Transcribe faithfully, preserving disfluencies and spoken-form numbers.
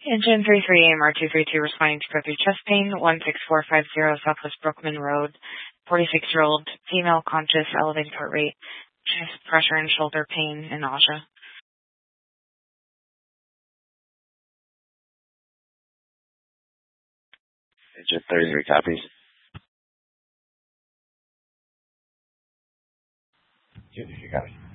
Engine three three A M R two three two responding to code three chest pain, one six four five zero Southwest Brookman Road, forty-six-year-old female, conscious, elevated heart rate, chest pressure and shoulder pain and nausea. Engine thirty-three copies. You got it.